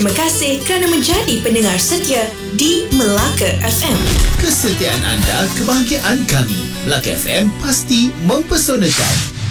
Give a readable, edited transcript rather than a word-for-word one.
Terima kasih kerana menjadi pendengar setia di Melaka FM. Kesetiaan anda, kebahagiaan kami. Melaka FM pasti mempesonakan.